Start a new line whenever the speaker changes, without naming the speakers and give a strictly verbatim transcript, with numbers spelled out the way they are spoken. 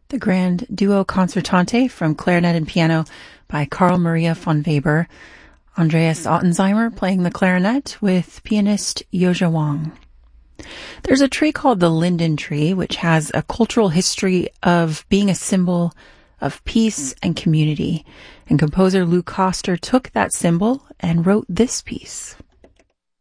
The Grand Duo Concertante from clarinet and piano by Carl Maria von Weber. Andreas Ottensheimer playing the clarinet with pianist Yoja Wang. There's a tree called the linden tree, which has a cultural history of being a symbol of peace and community. And composer Lou Koster took that symbol and wrote this piece.